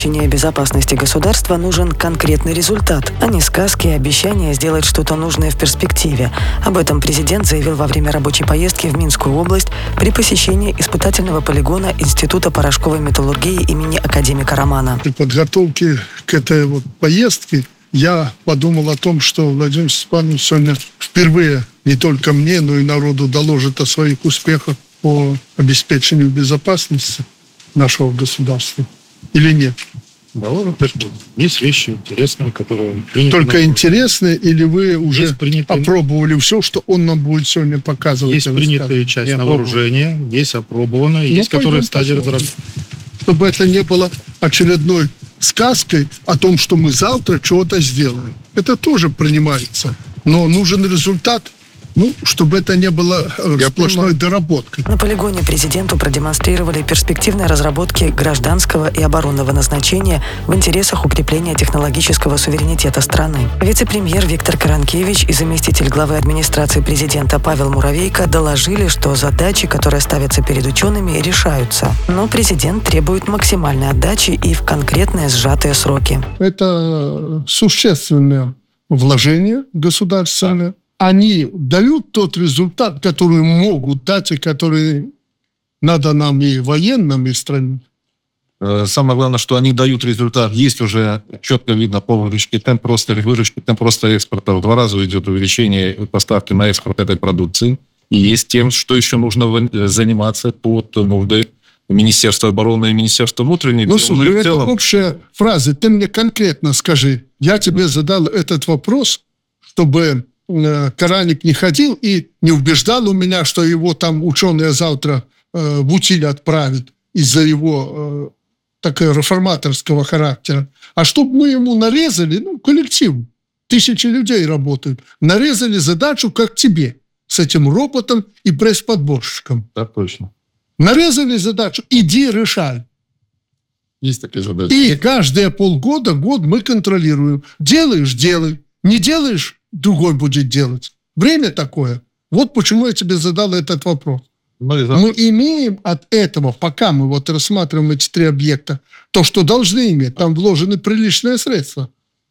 Безопасности государства нужен конкретный результат, а не сказки и обещания сделать что-то нужное в перспективе. Об этом президент заявил во время рабочей поездки в Минскую область при посещении испытательного полигона Института порошковой металлургии имени академика Романа. При подготовке к этой поездке я подумал о том, что Владимир Степанович сегодня впервые не только мне, но и народу доложит о своих успехах по обеспечению безопасности нашего государства. Или нет? Есть вещи интересные, которые... Только интересные, или вы уже опробовали все, что он нам будет сегодня показывать? Есть принятая часть на вооружение, есть опробованная, есть которые в стадии разработки. Чтобы это не было очередной сказкой о том, что мы завтра чего-то сделаем. Это тоже принимается. Но нужен результат. Чтобы это не было сплошной доработкой. На полигоне президенту продемонстрировали перспективные разработки гражданского и оборонного назначения в интересах укрепления технологического суверенитета страны. Вице-премьер Виктор Каранкевич и заместитель главы администрации президента Павел Муравейко доложили, что задачи, которые ставятся перед учеными, решаются. Но президент требует максимальной отдачи и в конкретные сжатые сроки. Это существенное вложение государственное. Они дают тот результат, который могут дать, и который надо нам и военным, и стране. Самое главное, что они дают результат. Есть уже четко видно по выручке, темп роста выручки, темп роста экспорта. В 2 раза идет увеличение поставки на экспорт этой продукции. И есть тем, что еще нужно заниматься под нуждой Министерства обороны и Министерства внутренних дел. Слушай, это общая фраза. Ты мне конкретно скажи. Я тебе задал этот вопрос, чтобы Караник не ходил и не убеждал у меня, что его там ученые завтра в утиль отправят из-за его такого реформаторского характера. А чтобы мы ему нарезали, коллектив, 1000 людей работают, нарезали задачу, как тебе, с этим роботом и пресс-подборщиком. Так точно. Нарезали задачу, иди решай. Есть такие задачи. И каждые полгода, год мы контролируем. Делаешь – делай. Не делаешь – другой будет делать. Время такое. Вот почему я тебе задал этот вопрос. Мы имеем от этого, пока мы рассматриваем эти 3 объекта, то, что должны иметь. Там вложены приличные средства.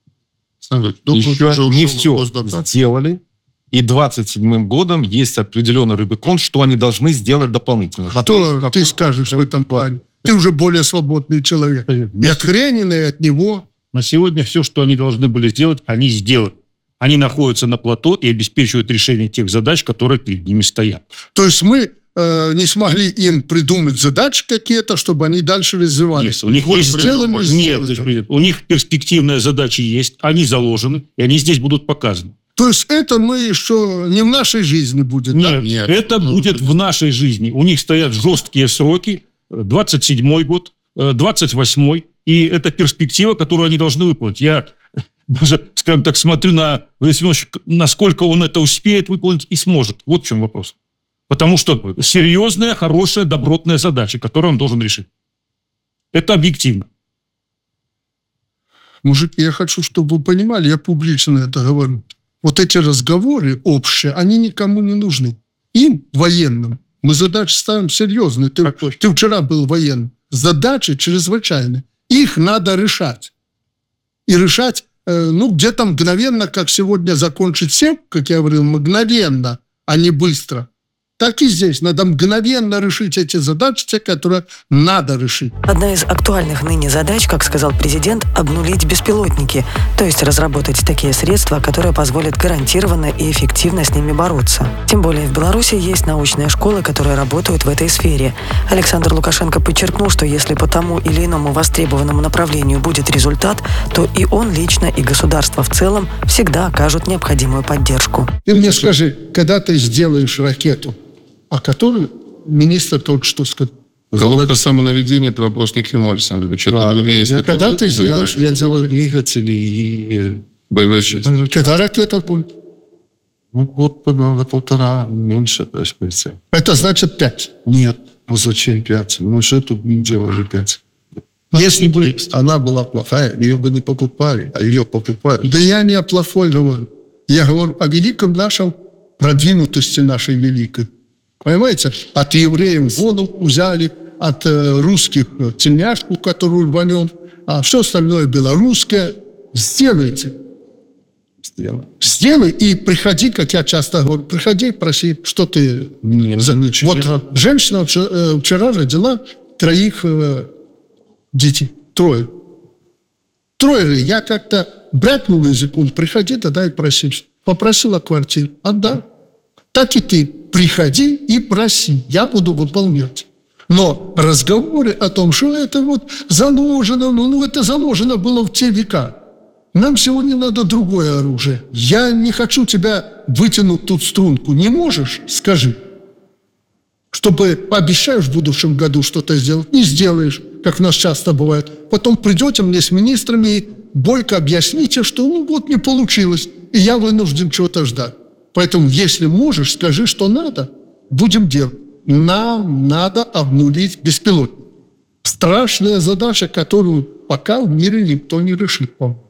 Еще не все сделали. И 27-м годом есть определенный Рубикон, что они должны сделать дополнительно. Что ты скажешь в этом плане? Ты уже более свободный человек. И от Хренина, и от него. На сегодня все, что они должны были сделать, они сделали. Они находятся на плато и обеспечивают решение тех задач, которые перед ними стоят. То есть мы не смогли им придумать задачи какие-то, чтобы они дальше развивались. Нет, у них есть у них перспективные задачи есть, они заложены, и они здесь будут показаны. То есть это мы еще не в нашей жизни будет? Нет, да? Это будет в нашей жизни. У них стоят жесткие сроки, 27-й год, 28-й, и это перспектива, которую они должны выполнить. Я даже, скажем так, смотрю на Владимира Семеновича, насколько он это успеет выполнить и сможет. Вот в чем вопрос. Потому что серьезная, хорошая, добротная задача, которую он должен решить. Это объективно. Мужики, я хочу, чтобы вы понимали, я публично это говорю. Вот эти разговоры общие, они никому не нужны. Им, военным, мы задачи ставим серьезные. Ты вчера был военным. Задачи чрезвычайные. Их надо решать. И решать, где-то мгновенно, как сегодня закончить всем, как я говорил, мгновенно, а не быстро. Так и здесь. Надо мгновенно решить эти задачи, те, которые надо решить. Одна из актуальных ныне задач, как сказал президент, обнулить беспилотники, то есть разработать такие средства, которые позволят гарантированно и эффективно с ними бороться. Тем более в Беларуси есть научные школы, которые работают в этой сфере. Александр Лукашенко подчеркнул, что если по тому или иному востребованному направлению будет результат, то и он лично, и государство в целом всегда окажут необходимую поддержку. Ты мне скажи, когда ты сделаешь ракету, о которой министр только что сказал? Головка самонаведения – это вопрос не кино, Александр Ильич. Когда ты сделаешь? Я делаю двигатели и боевые части. Когда ракета будет? Год, на 1,5, меньше, то есть. Это значит 5? Нет. Зачем 5? Что тут не делали 5? Если бы она была плохая, ее бы не покупали, а ее покупают. Да я не о плохой говорю. Я говорю о великом нашем, продвинутости нашей великой. Понимаете? От евреев воду взяли, от русских тельняшку, которую рванем, а все остальное белорусское. Сделайте. Сделай и приходи, как я часто говорю, приходи и проси, что ты... Вот женщина вчера родила 3 детей. 3. Я как-то брякнул языком, приходи тогда и проси. Попросила квартиру, отдай. Так и ты приходи и проси, я буду выполнять. Но разговоры о том, что это вот заложено, это заложено было в те века. Нам сегодня надо другое оружие. Я не хочу тебя вытянуть тут струнку. Не можешь? Скажи. Чтобы пообещаешь в будущем году что-то сделать, не сделаешь, как у нас часто бывает. Потом придете мне с министрами и бойко объясните, что не получилось, и я вынужден чего-то ждать. Поэтому, если можешь, скажи, что надо, будем делать. Нам надо обнулить беспилотник. Страшная задача, которую пока в мире никто не решил.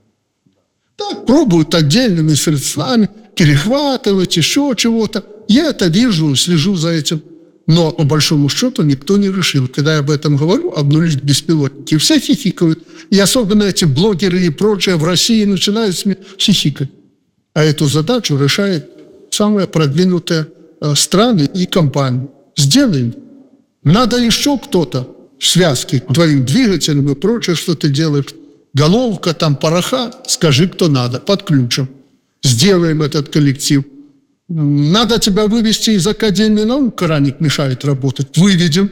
Так, пробуют отдельными средствами перехватывать, еще чего-то. Я это вижу, слежу за этим. Но, по большому счету, никто не решил. Когда я об этом говорю, обнулить беспилотники. Все хихикают. И особенно эти блогеры и прочее в России начинают хихикать. А эту задачу решает самые продвинутые страны и компании. Сделаем. Надо еще кто-то в связке к твоим двигателям и прочее, что ты делаешь. Головка, там пороха, скажи, кто надо, подключим. Сделаем этот коллектив. Надо тебя вывести из Академии наук, краник мешает работать. Выведем.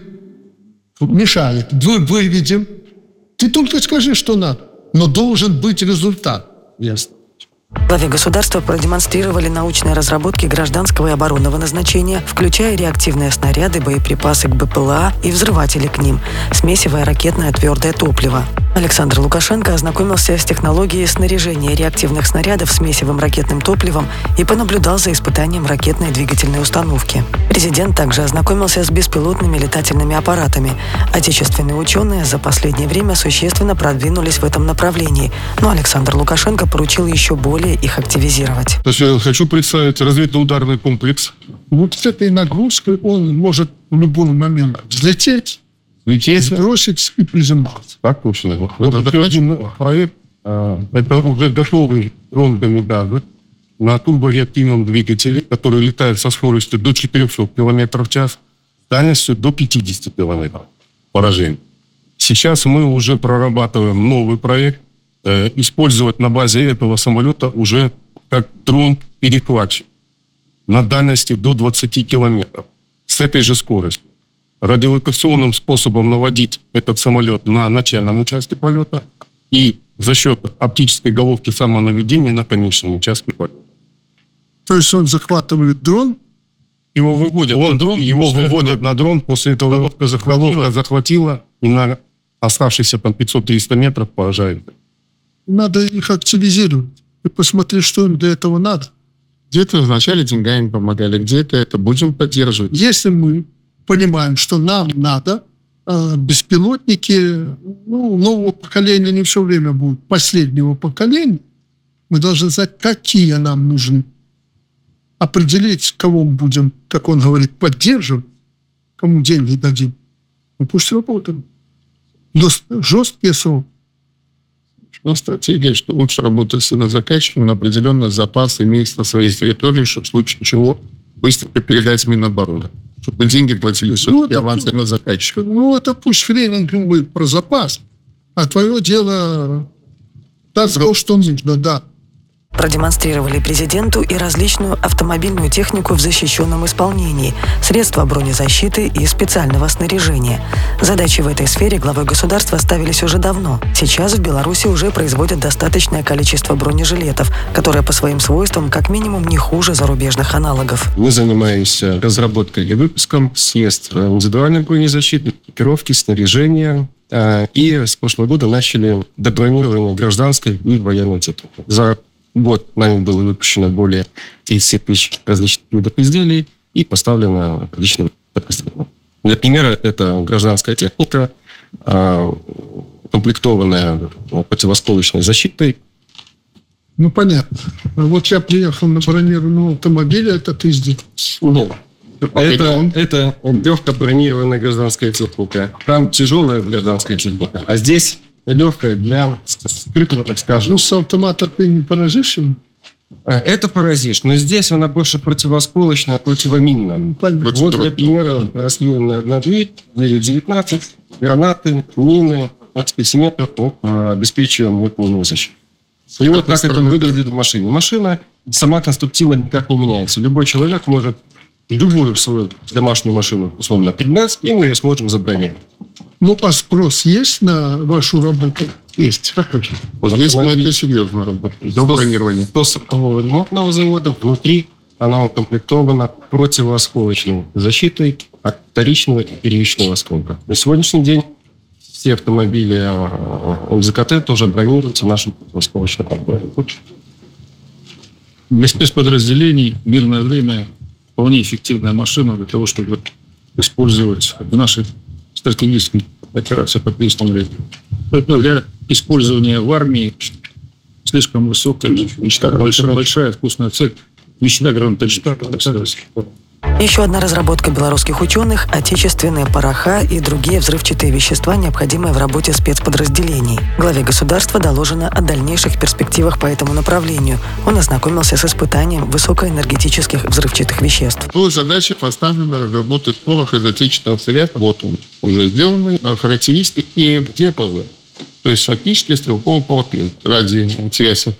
Мешает. Выведем. Ты только скажи, что надо. Но должен быть результат. Ясно. Главе государства продемонстрировали научные разработки гражданского и оборонного назначения, включая реактивные снаряды, боеприпасы к БПЛА и взрыватели к ним, смесивое ракетное твердое топливо. Александр Лукашенко ознакомился с технологией снаряжения реактивных снарядов с месивым ракетным топливом и понаблюдал за испытанием ракетной двигательной установки. Президент также ознакомился с беспилотными летательными аппаратами. Отечественные ученые за последнее время существенно продвинулись в этом направлении, но Александр Лукашенко поручил еще более их активизировать. То есть я хочу представить разведно-ударный комплекс. Вот с этой нагрузкой он может в любой момент взлететь, сбросить и приземлиться. Так точно. Вот это один проект, это уже готовый дрон «Камикадзе» на турбореактивном двигателе, который летает со скоростью до 400 км в час, дальностью до 50 км поражения. Сейчас мы уже прорабатываем новый проект, использовать на базе этого самолета уже как дрон-перехватчик на дальности до 20 километров с этой же скоростью. Радиолокационным способом наводить этот самолет на начальном участке полета и за счет оптической головки самонаведения на конечном участке полета. То есть он захватывает дрон? Его выводят на дрон, после этого головка захватила и на оставшиеся там 500-300 метров поражает. Надо их активизировать и посмотреть, что им для этого надо. Где-то вначале деньгами помогали, где-то это будем поддерживать. Если мы понимаем, что нам надо, беспилотники нового поколения не все время будут, последнего поколения, мы должны знать, какие нам нужны. Определить, кого мы будем, как он говорит, поддерживать, кому деньги дадим. Ну, пусть работают. Но жесткие сроки. Но стратегия, что лучше работать с заказчиком на определенный запас иметь на своей территории, чтобы в случае чего быстро передать Минобороны. Чтобы деньги платили авансы на заказчика. Это пусть фрейнинг будет про запас, а твое дело дать то, что нужно, да. Продемонстрировали президенту и различную автомобильную технику в защищенном исполнении, средства бронезащиты и специального снаряжения. Задачи в этой сфере главой государства ставились уже давно. Сейчас в Беларуси уже производят достаточное количество бронежилетов, которые по своим свойствам как минимум не хуже зарубежных аналогов. Мы занимаемся разработкой и выпуском средств индивидуальной бронезащиты, экипировки, снаряжения. И с прошлого года начали добронирование гражданской и военной техники. За год нами было выпущено более 30 тысяч различных видов изделий и поставлено различным подразделениям. Например, это гражданская техника, комплектованная противосколочной защитой. Понятно. Вот я приехал на бронированном автомобиле, это ты здесь. Это легко бронированная гражданская техника. Там тяжелая гражданская техника. А здесь легкая для скрытого, так скажем. Ну, с автомата ты не поражишь его? Это поразишь, но здесь она больше противоосколочная, противоминная. Вот, для примера, расстрелянная на дверь, 19, гранаты, мины, от 5 метров обеспечиваем выполненную защиту. И вот как это выглядит в машине. Машина сама конструктивно никак не меняется. Любой человек может любую свою домашнюю машину, условно, пригнать, и мы ее сможем забронировать. Ну, а спрос есть на вашу работу? Есть. Вот здесь мы это серьезно работаем. До бронирования. До сапкового ремонтного завода внутри она укомплектована противоосколочной защитой от вторичного и первичного осколка. На сегодняшний день все автомобили МЗКТ тоже бронируются нашим противоосколочным комплектом. Для спецподразделений в мирное время вполне эффективная машина для того, чтобы использовать в нашей стратегической операции по крестному времени. Поэтому для использования в армии слишком высокая, большая вкусная цель. Величина гранатометчика. Еще одна разработка белорусских ученых – отечественные пороха и другие взрывчатые вещества, необходимые в работе спецподразделений. Главе государства доложено о дальнейших перспективах по этому направлению. Он ознакомился с испытанием высокоэнергетических взрывчатых веществ. Была задача поставлена разработать порох из отечественного сырья. Вот он уже сделаны. Характеристики тепловые. То есть фактически стрелковый портрет ради интереса.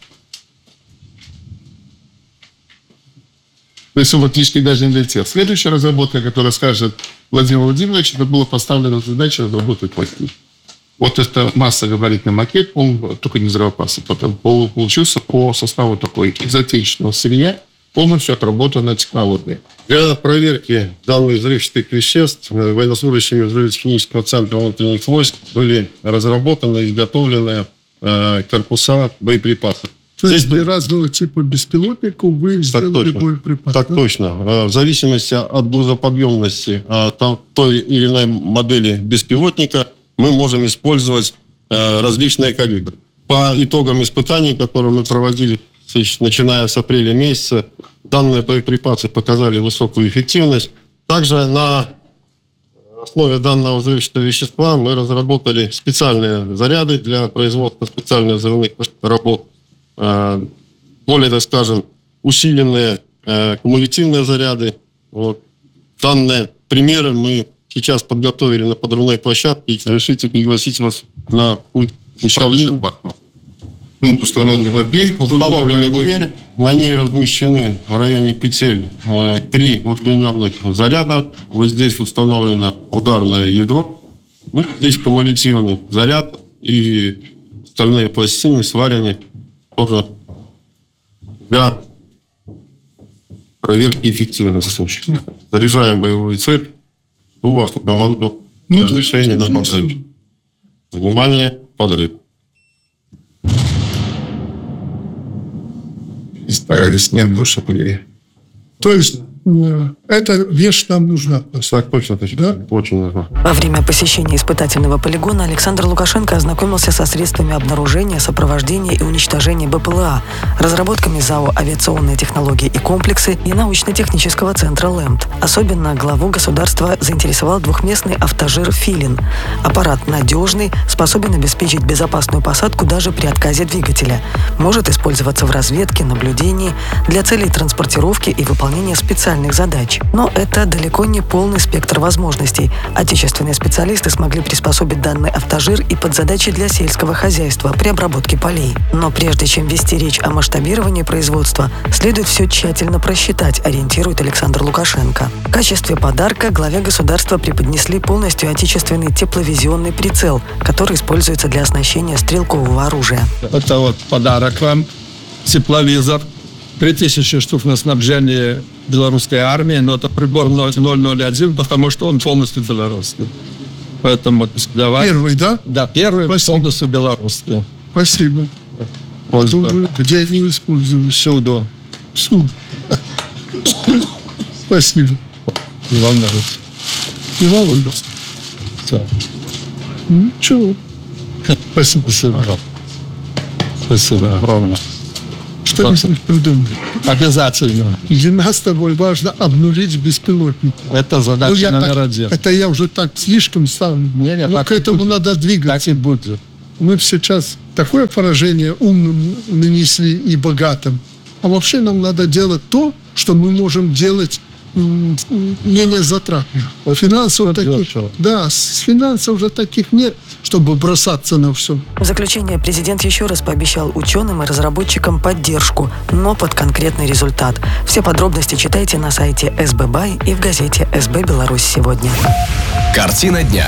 То есть он фактически даже не долетел. Следующая разработка, которая скажет Владимир Владимирович, это была поставлена задача разработать макет. Вот это массогабаритный макет, он только не взрывоопасный. Потом получился по составу такой из отечественного сырья, полностью отработанная технология. Для проверки данных взрывчатых веществ военнослужащими взрывотехнического центра внутренних войск были разработаны и изготовлены корпуса боеприпасов. То есть для разного типа беспилотников вы сделали боеприпасы? Так точно. В зависимости от грузоподъемности той или иной модели беспилотника мы можем использовать различные калибры. По итогам испытаний, которые мы проводили, начиная с апреля месяца, данные боеприпасы показали высокую эффективность. Также на основе данного взрывчатого вещества мы разработали специальные заряды для производства специальных взрывных работ. Более, так скажем, усиленные кумулятивные заряды. Вот. Данные примеры мы сейчас подготовили на подрывной площадке и решите пригласить вас на пульт управления. Установлены двери. На ней размещены в районе петель 3 двухлинейных заряда. Вот здесь установлено ударное ядро. Здесь кумулятивный заряд и остальные пластины сварены тоже для проверки эффективности. Заряжаем боевую цель. У вас команду разрешение на подрыв. Внимание, подрыв. И старались нет больше пыли. То есть эта вещь нам нужна. Так точно, да? Очень нужно. Во время посещения испытательного полигона Александр Лукашенко ознакомился со средствами обнаружения, сопровождения и уничтожения БПЛА, разработками ЗАО «Авиационные технологии и комплексы» и научно-технического центра ЛЭМТ. Особенно главу государства заинтересовал двухместный автожир «Филин». Аппарат надежный, способен обеспечить безопасную посадку даже при отказе двигателя. Может использоваться в разведке, наблюдении, для целей транспортировки и выполнения специальных задач. Но это далеко не полный спектр возможностей. Отечественные специалисты смогли приспособить данный автожир и под задачи для сельского хозяйства при обработке полей. Но прежде чем вести речь о масштабировании производства, следует все тщательно просчитать, ориентирует Александр Лукашенко. В качестве подарка главе государства преподнесли полностью отечественный тепловизионный прицел, который используется для оснащения стрелкового оружия. Это вот подарок вам, тепловизор. 3000 штук на снабжение белорусской армии, но это прибор 001, потому что он полностью белорусский. Поэтому давай. Первый, да? Да, первый полностью белорусский. Спасибо. Где они используют? Всюду. Спасибо. Не волнуйтесь. Не волнуйтесь. Ничего. Спасибо. Спасибо огромное. Что мы с них придумали? Обязательно. Для нас с тобой важно обнулить беспилотник. Это задача номер один. Это я уже так слишком ставлю. Не, но к этому надо двигаться. Так и будет. мы сейчас такое поражение умным нанесли и богатым. А вообще нам надо делать то, что мы можем делать менее затратно. Финансов таких, с финансов уже таких нет, чтобы бросаться на все. В заключение президент еще раз пообещал ученым и разработчикам поддержку, но под конкретный результат. Все подробности читайте на сайте СБ-Бай и в газете «СБ Беларусь сегодня». Картина дня.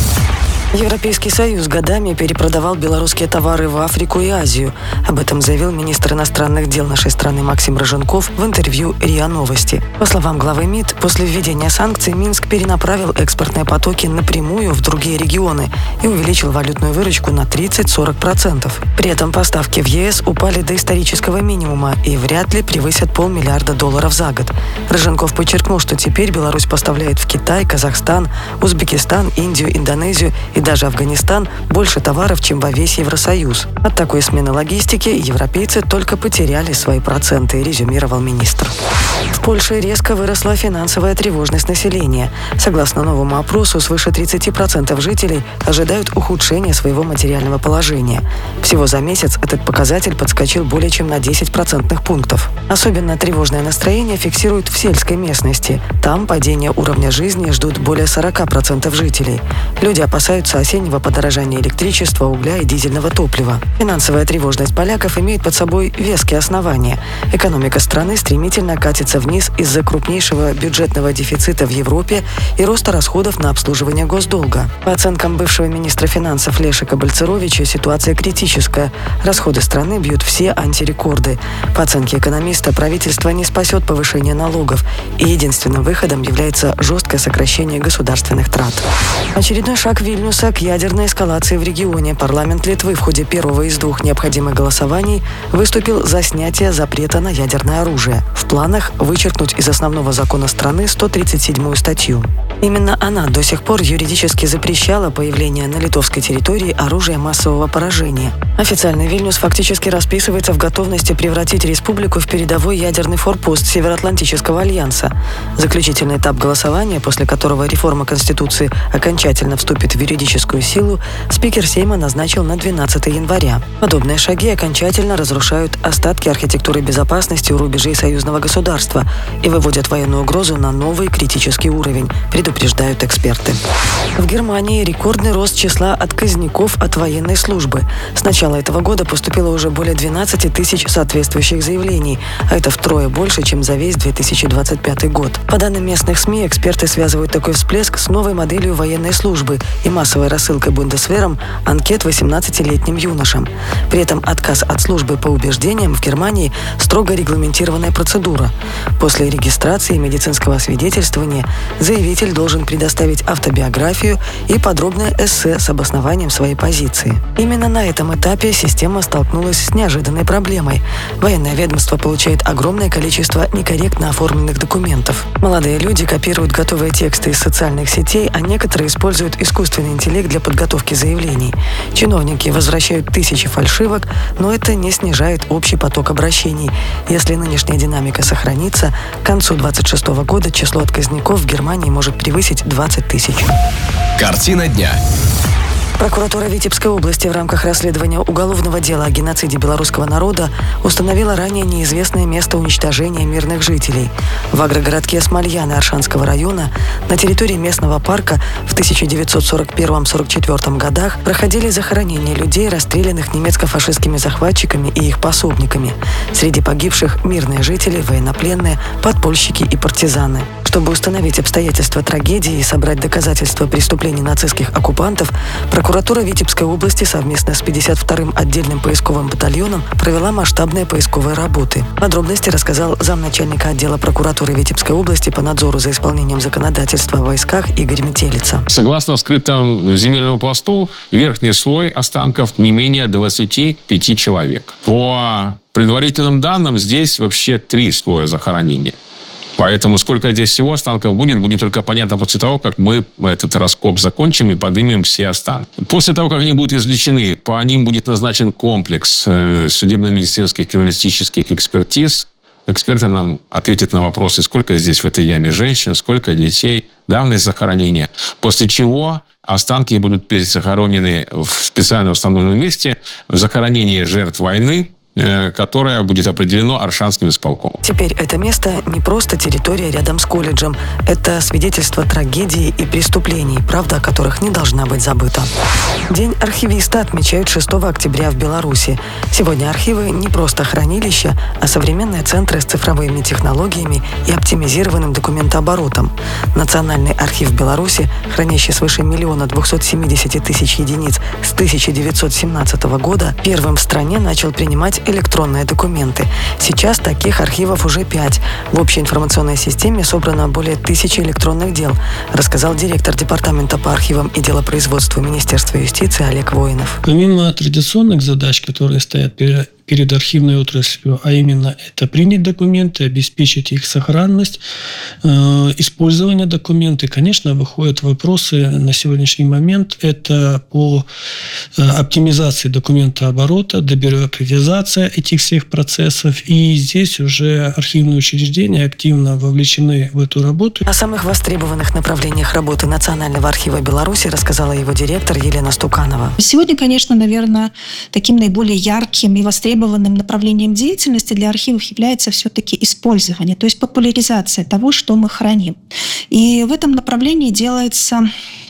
Европейский Союз годами перепродавал белорусские товары в Африку и Азию. Об этом заявил министр иностранных дел нашей страны Максим Рыженков в интервью РИА Новости. По словам главы МИД, после введения санкций Минск перенаправил экспортные потоки напрямую в другие регионы и увеличил валютную выручку на 30-40%. При этом поставки в ЕС упали до исторического минимума и вряд ли превысят $500 миллиарда за год. Рыженков подчеркнул, что теперь Беларусь поставляет в Китай, Казахстан, Узбекистан, Индию, Индонезию и даже Афганистан больше товаров, чем во весь Евросоюз. От такой смены логистики европейцы только потеряли свои проценты, резюмировал министр. В Польше резко выросла финансовая тревожность населения. Согласно новому опросу, свыше 30% жителей ожидают ухудшения своего материального положения. Всего за месяц этот показатель подскочил более чем на 10 процентных пунктов. Особенно тревожное настроение фиксируют в сельской местности. Там падение уровня жизни ждут более 40% жителей. Люди опасаются осеннего подорожания электричества, угля и дизельного топлива. Финансовая тревожность поляков имеет под собой веские основания. Экономика страны стремительно катится вниз из-за крупнейшего бюджетного дефицита в Европе и роста расходов на обслуживание госдолга. По оценкам бывшего министра финансов Лешека Бальцеровича, ситуация критическая. Расходы страны бьют все антирекорды. По оценке экономиста, правительство не спасет повышение налогов, и единственным выходом является жесткое сокращение государственных трат. Очередной шаг Вильнюса к ядерной эскалации в регионе. Парламент Литвы в ходе первого из двух необходимых голосований выступил за снятие запрета на ядерное оружие. В планах вычеркнуть из основного закона страны 137-ю статью. Именно она до сих пор юридически запрещала появление на литовской территории оружия массового поражения. Официально Вильнюс фактически расписывается в готовности превратить республику в передовой ядерный форпост Североатлантического альянса. Заключительный этап голосования, после которого реформа Конституции окончательно вступит в юридическую силу, спикер Сейма назначил на 12 января. Подобные шаги окончательно разрушают остатки архитектуры безопасности у рубежей союзного государства и выводят военную угрозу на новый критический уровень, предупреждают эксперты. В Германии рекордный рост числа отказников от военной службы. С начала этого года поступило уже более 12 тысяч соответствующих заявлений, а это втрое больше, чем за весь 2025 год. По данным местных СМИ, эксперты связывают такой всплеск с новой моделью военной службы и массовой рассылкой бундесвером анкет 18-летним юношам. При этом отказ от службы по убеждениям в Германии строго регламентированная процедура. После регистрации и медицинского освидетельствования заявитель должен предоставить автобиографию и подробное эссе с обоснованием своей позиции. Именно на этом этапе система столкнулась с неожиданной проблемой. Военное ведомство получает огромное количество некорректно оформленных документов. Молодые люди копируют готовые тексты из социальных сетей, а некоторые используют искусственный интеллект для подготовки заявлений. Чиновники возвращают тысячи фальшивок, но это не снижает общий поток обращений. Если нынешняя динамика сохранится, к концу 2026 года число отказников в Германии может превысить 20 тысяч. Картина дня. Прокуратура Витебской области в рамках расследования уголовного дела о геноциде белорусского народа установила ранее неизвестное место уничтожения мирных жителей. В агрогородке Смольяны Аршанского района на территории местного парка в 1941-1944 годах проходили захоронения людей, расстрелянных немецко-фашистскими захватчиками и их пособниками. Среди погибших мирные жители, военнопленные, подпольщики и партизаны. Чтобы установить обстоятельства трагедии и собрать доказательства преступлений нацистских оккупантов, прокуратура Витебской области совместно с 52-м отдельным поисковым батальоном провела масштабные поисковые работы. Подробности рассказал замначальника отдела прокуратуры Витебской области по надзору за исполнением законодательства в войсках Игорь Метелица. Согласно вскрытому земельному пласту, верхний слой останков не менее 25 человек. По предварительным данным, здесь вообще 3 слоя захоронения. Поэтому сколько здесь всего останков будет только понятно после того, как мы этот раскоп закончим и поднимем все останки. После того, как они будут извлечены, по ним будет назначен комплекс судебно-медицинских криминалистических экспертиз, эксперты нам ответят на вопросы, сколько здесь в этой яме женщин, сколько детей, давность захоронения. После чего останки будут перезахоронены в специально установленном месте в захоронении жертв войны, которое будет определено Аршанским исполкомом. Теперь это место не просто территория рядом с колледжем. Это свидетельство трагедии и преступлений, правда о которых не должна быть забыта. День архивиста отмечают 6 октября в Беларуси. Сегодня архивы не просто хранилища, а современные центры с цифровыми технологиями и оптимизированным документооборотом. Национальный архив Беларуси, хранящий свыше 1 270 000 единиц с 1917 года, первым в стране начал принимать электронные документы. Сейчас таких архивов уже 5. В общей информационной системе собрано более 1000 электронных дел, рассказал директор Департамента по архивам и делопроизводству Министерства юстиции Олег Воинов. Помимо традиционных задач, которые стоят перед архивной отраслью, а именно это принять документы, обеспечить их сохранность, использование документов. Конечно, выходят вопросы на сегодняшний момент. Это по оптимизации документооборота, дебюрократизация этих всех процессов. И здесь уже архивные учреждения активно вовлечены в эту работу. О самых востребованных направлениях работы Национального архива Беларуси рассказала его директор Елена Стуканова. Сегодня, конечно, наверное, таким наиболее ярким и востребованным направлением деятельности для архивов является все-таки использование, то есть популяризация того, что мы храним. И в этом направлении делается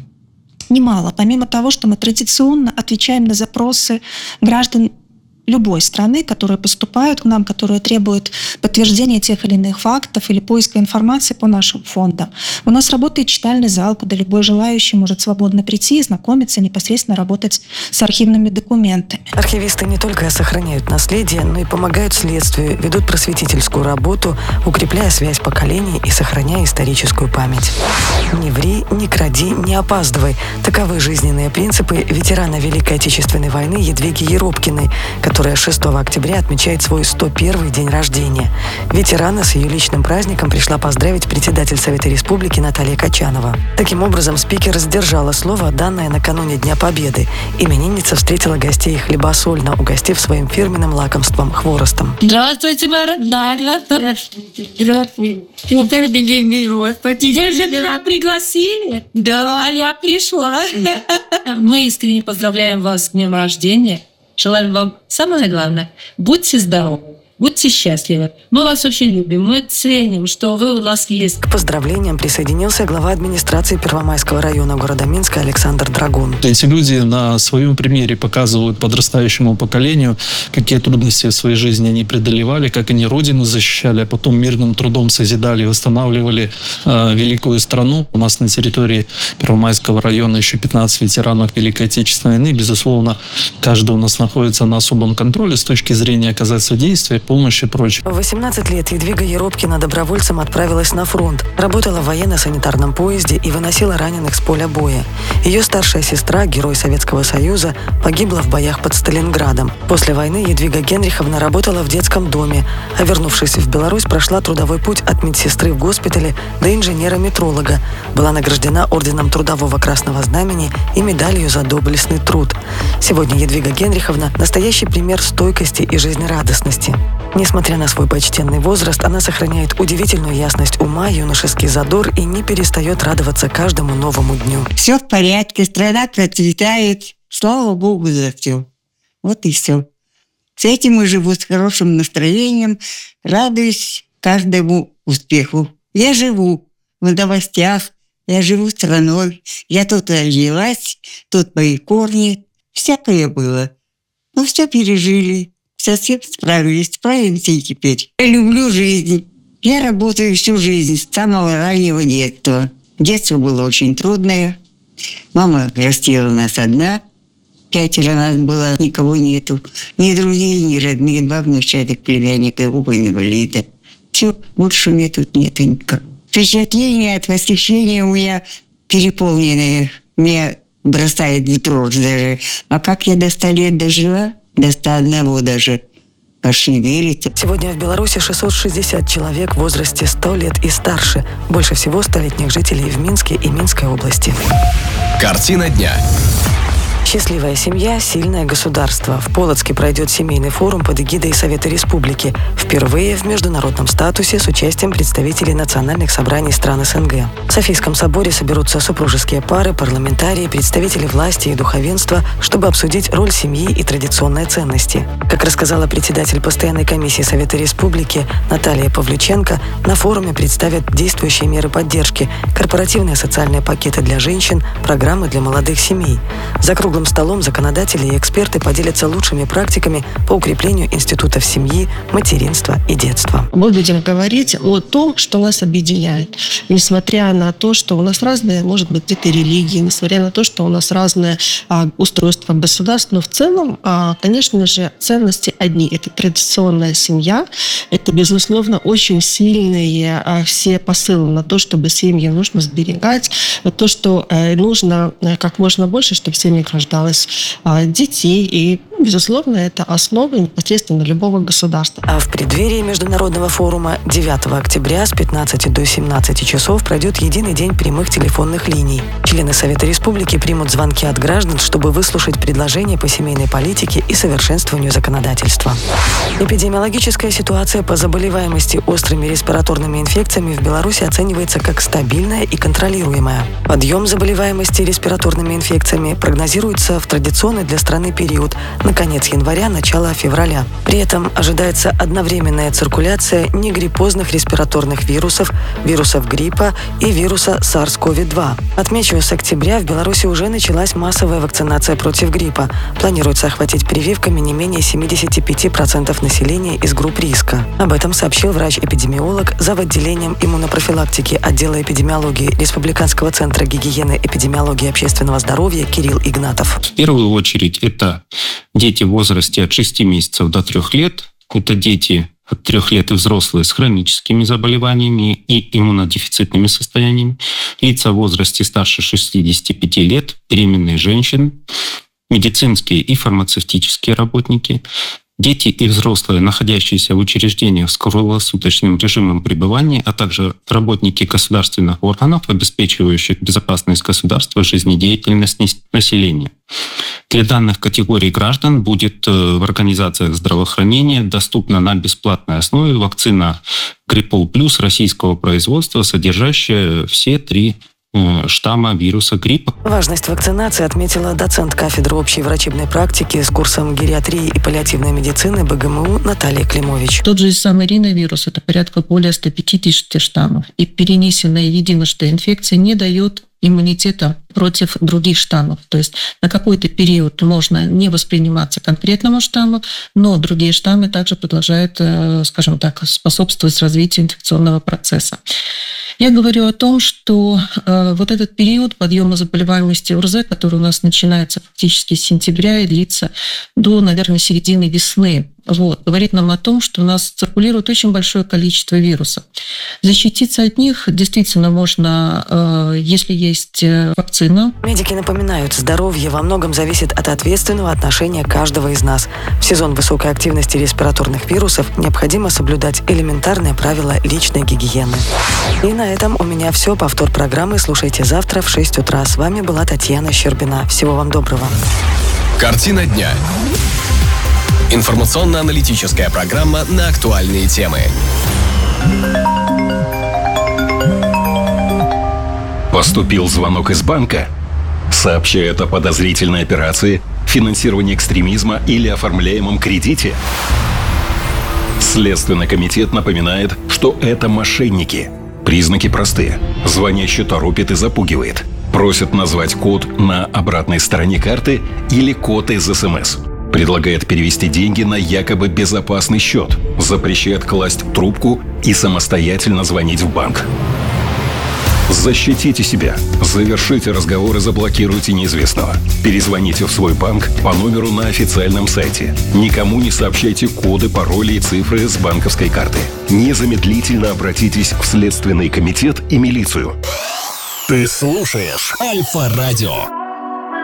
немало. Помимо того, что мы традиционно отвечаем на запросы граждан любой страны, которые поступают к нам, которые требуют подтверждения тех или иных фактов или поиска информации по нашим фондам. У нас работает читальный зал, куда любой желающий может свободно прийти и знакомиться, непосредственно работать с архивными документами. Архивисты не только сохраняют наследие, но и помогают следствию, ведут просветительскую работу, укрепляя связь поколений и сохраняя историческую память. Не ври, не кради, не опаздывай. Таковы жизненные принципы ветерана Великой Отечественной войны Едвиги Еропкиной, которая 6 октября отмечает свой 101-й день рождения. Ветерана с ее личным праздником пришла поздравить председатель Совета Республики Наталья Качанова. Таким образом, спикер сдержала слово, данное накануне Дня Победы. Именинница встретила гостей хлебосольно, угостив своим фирменным лакомством хворостом. Здравствуйте, дорогая. Здравствуйте. Тебя же пригласили? Да, я пришла. Мы искренне поздравляем вас с днем рождения. Желаем вам самое главное. Будьте здоровы, будьте счастливы. Мы вас очень любим, мы ценим, что вы у нас есть. К поздравлениям присоединился глава администрации Первомайского района города Минска Александр Драгун. Эти люди на своем примере показывают подрастающему поколению, какие трудности в своей жизни они преодолевали, как они родину защищали, а потом мирным трудом созидали и восстанавливали великую страну. У нас на территории Первомайского района еще 15 ветеранов Великой Отечественной войны. Безусловно, каждый у нас находится на особом контроле с точки зрения оказать содействие, помощь и прочее. В 18 лет Едвига Еропкина добровольцем отправилась на фронт, работала в военно-санитарном поезде и выносила раненых с поля боя. Ее старшая сестра, герой Советского Союза, погибла в боях под Сталинградом. После войны Едвига Генриховна работала в детском доме, а вернувшись в Беларусь, прошла трудовой путь от медсестры в госпитале до инженера-метролога. Была награждена орденом Трудового Красного Знамени и медалью за доблестный труд. Сегодня Едвига Генриховна – настоящий пример стойкости и жизнерадостности. Несмотря на свой почтенный возраст, она сохраняет удивительную ясность ума, юношеский задор и не перестает радоваться каждому новому дню. Все в порядке, страна процветает. Слава Богу за все. Вот и все. С этим и живу, с хорошим настроением, радуюсь каждому успеху. Я живу в новостях, я живу страной, я тут родилась, тут мои корни, всякое было. Но все пережили. Совсем справимся и теперь. Я люблю жизнь. Я работаю всю жизнь, с самого раннего детства. Детство было очень трудное. Мама растила нас одна. 5 нас было, никого нету. Ни друзей, ни родных, 2 внучатых племянника, оба инвалида. Все, больше мне тут нету никак. Впечатление от восхищения у меня переполненное. Меня бросает в дрожь даже. А как я до 100 лет дожила? До 101 даже. Аж не верится. Сегодня в Беларуси 660 человек в возрасте 100 лет и старше. Больше всего 100-летних жителей в Минске и Минской области. Картина дня. Счастливая семья – сильное государство. В Полоцке пройдет семейный форум под эгидой Совета Республики. Впервые в международном статусе с участием представителей национальных собраний стран СНГ. В Софийском соборе соберутся супружеские пары, парламентарии, представители власти и духовенства, чтобы обсудить роль семьи и традиционные ценности. Как рассказала председатель постоянной комиссии Совета Республики Наталья Павлюченко, на форуме представят действующие меры поддержки, корпоративные социальные пакеты для женщин, программы для молодых семей. За круглым столом законодатели и эксперты поделятся лучшими практиками по укреплению институтов семьи, материнства и детства. Мы будем говорить о том, что нас объединяет. Несмотря на то, что у нас разные, может быть, где-то религии, несмотря на то, что у нас разное устройство государства, но в целом, конечно же, ценности одни. Это традиционная семья, это, безусловно, очень сильные все посылы на то, чтобы семьи нужно сберегать, то, что нужно как можно больше, чтобы в семьях рождалось детей. И, безусловно, это основа непосредственно любого государства. А в преддверии международного форума 9 октября с 15 до 17 часов пройдет единый день прямых телефонных линий. Члены Совета Республики примут звонки от граждан, чтобы выслушать предложения по семейной политике и совершенствованию законодательства. Эпидемиологическая ситуация по заболеваемости острыми респираторными инфекциями в Беларуси оценивается как стабильная и контролируемая. Подъем заболеваемости респираторными инфекциями прогнозируется в традиционный для страны период на конец января, начало февраля. При этом ожидается одновременная циркуляция негриппозных респираторных вирусов, вирусов гриппа и вируса SARS-CoV-2. Отмечу, с октября в Беларуси уже началась массовая вакцинация против гриппа. Планируется охватить прививками не менее 75% населения из групп риска. Об этом сообщил врач-эпидемиолог зав. Отделением иммунопрофилактики отдела эпидемиологии Республиканского центра гигиены, эпидемиологии и общественного здоровья Кирилл Игнатов. В первую очередь это дети в возрасте от 6 месяцев до 3 лет. Это дети от 3 лет и взрослые с хроническими заболеваниями и иммунодефицитными состояниями. Лица в возрасте старше 65 лет, беременные женщины, медицинские и фармацевтические работники, дети и взрослые, находящиеся в учреждениях с круглосуточным режимом пребывания, а также работники государственных органов, обеспечивающих безопасность государства, жизнедеятельность населения. Для данных категорий граждан будет в организациях здравоохранения доступна на бесплатной основе вакцина Гриппол Плюс российского производства, содержащая все 3 штамма вируса гриппа. Важность вакцинации отметила доцент кафедры общей врачебной практики с курсом гериатрии и паллиативной медицины БГМУ Наталья Климович. Тот же самый риновирус – это порядка более 150 штаммов. И перенесенная единожды инфекция не дает иммунитета против других штаммов. То есть на какой-то период можно не восприниматься конкретному штамму, но другие штаммы также продолжают, скажем так, способствовать развитию инфекционного процесса. Я говорю о том, что вот этот период подъема заболеваемости ОРЗ, который у нас начинается фактически с сентября и длится до, наверное, середины весны, говорит нам о том, что у нас циркулирует очень большое количество вирусов. Защититься от них действительно можно, если есть вакцина. Медики напоминают, здоровье во многом зависит от ответственного отношения каждого из нас. В сезон высокой активности респираторных вирусов необходимо соблюдать элементарные правила личной гигиены. И на этом у меня все. Повтор программы слушайте завтра в 6 утра. С вами была Татьяна Щербина. Всего вам доброго. Картина дня. Информационно-аналитическая программа на актуальные темы. Поступил звонок из банка. Сообщает о подозрительной операции, финансировании экстремизма или оформляемом кредите. Следственный комитет напоминает, что это мошенники. Признаки простые. Звонящий торопит и запугивает. Просит назвать код на обратной стороне карты или код из СМС. Предлагает перевести деньги на якобы безопасный счет. Запрещает класть трубку и самостоятельно звонить в банк. Защитите себя. Завершите разговор и заблокируйте неизвестного. Перезвоните в свой банк по номеру на официальном сайте. Никому не сообщайте коды, пароли и цифры с банковской карты. Незамедлительно обратитесь в Следственный комитет и милицию. Ты слушаешь Альфа-радио.